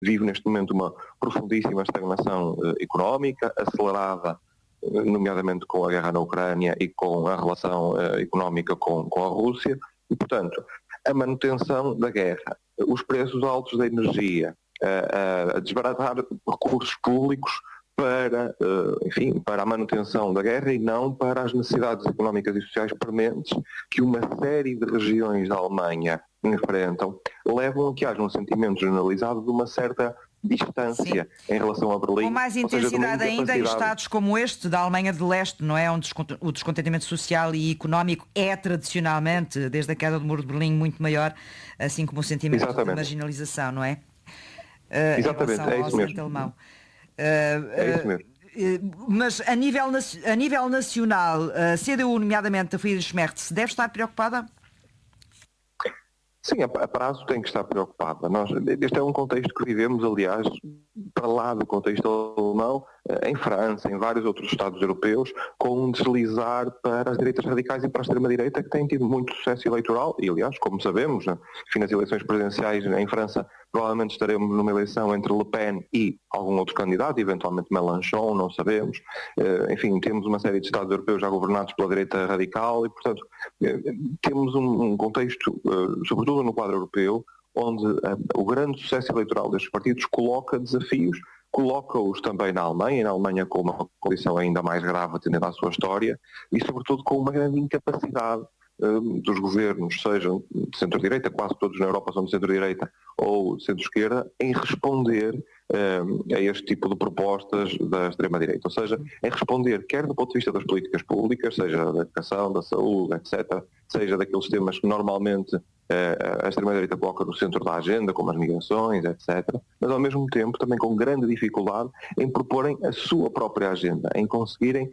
vive neste momento uma profundíssima estagnação económica, acelerada nomeadamente com a guerra na Ucrânia e com a relação económica com a Rússia, e, portanto, a manutenção da guerra, os preços altos da energia, a desbaratar recursos públicos para a manutenção da guerra e não para as necessidades económicas e sociais prementes que uma série de regiões da Alemanha enfrentam, levam a que haja um sentimento generalizado de uma certa distância em relação a Berlim. Com mais intensidade ainda em estados como este da Alemanha de Leste, não é? Onde o descontentamento social e económico é tradicionalmente, desde a queda do Muro de Berlim, muito maior, assim como o sentimento de marginalização, não é? Exatamente, é isso mesmo. Alemão. É isso mesmo. Mas a nível nacional, a CDU, nomeadamente a Friedrich Merz, deve estar preocupada? Sim, a prazo tem que estar preocupada. Este é um contexto que vivemos, aliás, para lá do contexto alemão, em França, em vários outros Estados europeus, com um deslizar para as direitas radicais e para a extrema-direita, que têm tido muito sucesso eleitoral. E, aliás, como sabemos, nas eleições presidenciais em França, provavelmente estaremos numa eleição entre Le Pen e algum outro candidato, eventualmente Mélenchon, não sabemos. Enfim, temos uma série de Estados europeus já governados pela direita radical e, portanto, temos um contexto, sobretudo no quadro europeu, onde o grande sucesso eleitoral destes partidos coloca desafios, coloca-os também na Alemanha com uma condição ainda mais grave atendendo à sua história e, sobretudo, com uma grande incapacidade dos governos, sejam de centro-direita, quase todos na Europa são de centro-direita, ou de centro-esquerda, em responder a este tipo de propostas da extrema-direita. Ou seja, em responder quer do ponto de vista das políticas públicas, seja da educação, da saúde, etc., seja daqueles temas que normalmente a extrema-direita coloca no centro da agenda, como as migrações, etc., mas ao mesmo tempo também com grande dificuldade em proporem a sua própria agenda, em conseguirem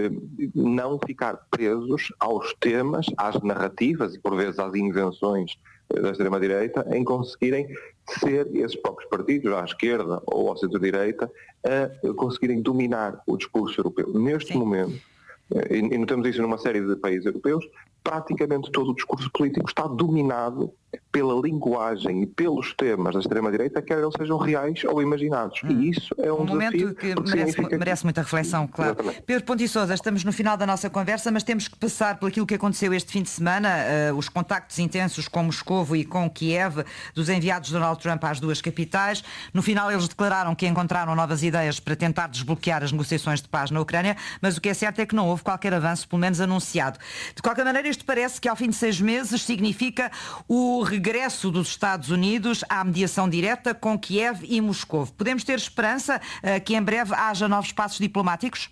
não ficar presos aos temas, às narrativas e por vezes às invenções da extrema-direita, em conseguirem ser esses próprios partidos, à esquerda ou à centro-direita, a conseguirem dominar o discurso europeu. Neste momento, e notamos isso numa série de países europeus, praticamente todo o discurso político está dominado pela linguagem e pelos temas da extrema-direita, quer eles sejam reais ou imaginados. E isso é um momento que merece muita reflexão, claro. Exatamente. Pedro Ponte e Sousa, estamos no final da nossa conversa, mas temos que passar por aquilo que aconteceu este fim de semana, os contactos intensos com Moscovo e com Kiev, dos enviados de Donald Trump às duas capitais. No final eles declararam que encontraram novas ideias para tentar desbloquear as negociações de paz na Ucrânia, mas o que é certo é que não houve qualquer avanço, pelo menos anunciado. De qualquer maneira, isto parece que ao fim de 6 meses significa o regresso dos Estados Unidos à mediação direta com Kiev e Moscovo. Podemos ter esperança que em breve haja novos passos diplomáticos?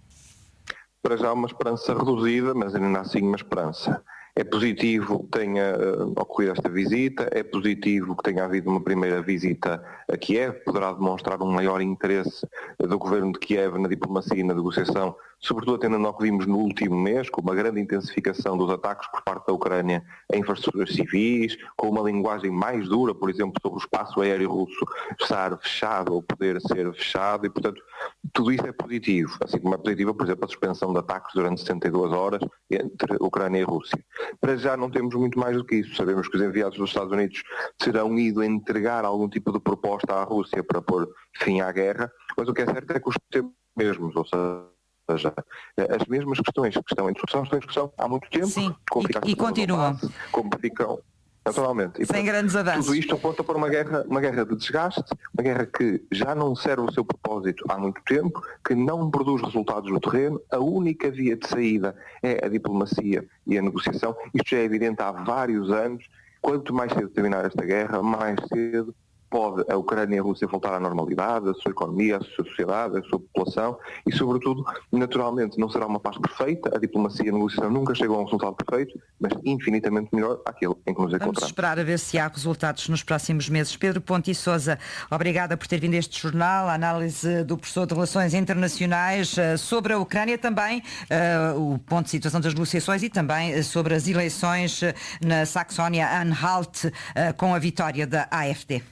Para já uma esperança reduzida, mas ainda assim uma esperança. É positivo que tenha ocorrido esta visita, é positivo que tenha havido uma primeira visita a Kiev, poderá demonstrar um maior interesse do governo de Kiev na diplomacia e na negociação, sobretudo atendendo ao que vimos no último mês, com uma grande intensificação dos ataques por parte da Ucrânia em infraestruturas civis, com uma linguagem mais dura, por exemplo, sobre o espaço aéreo russo estar fechado ou poder ser fechado, e portanto tudo isso é positivo, assim como é positiva, por exemplo, a suspensão de ataques durante 72 horas entre Ucrânia e Rússia. Para já não temos muito mais do que isso. Sabemos que os enviados dos Estados Unidos serão ido entregar algum tipo de proposta à Rússia para pôr fim à guerra, mas o que é certo é que os temas mesmos, ou seja, as mesmas questões que estão em discussão há muito tempo. Sim, e continuam. Como ficam naturalmente. E, sem grandes avanços. Tudo isto aponta para uma guerra de desgaste, uma guerra que já não serve o seu propósito há muito tempo, que não produz resultados no terreno. A única via de saída é a diplomacia e a negociação. Isto já é evidente há vários anos. Quanto mais cedo terminar esta guerra, mais cedo pode a Ucrânia e a Rússia voltar à normalidade, a sua economia, a sua sociedade, a sua população e, sobretudo, naturalmente, não será uma paz perfeita, a diplomacia e a negociação nunca chegam a um resultado perfeito, mas infinitamente melhor àquele em que nos encontramos. Vamos esperar a ver se há resultados nos próximos meses. Pedro Ponte e Sousa, obrigada por ter vindo a este jornal, a análise do professor de Relações Internacionais sobre a Ucrânia, também o ponto de situação das negociações e também sobre as eleições na Saxónia-Anhalt com a vitória da AfD.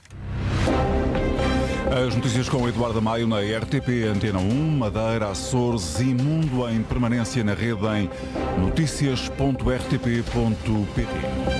As notícias com Eduardo Maio na RTP Antena 1, Madeira, Açores e Mundo em permanência na rede em noticias.rtp.pt.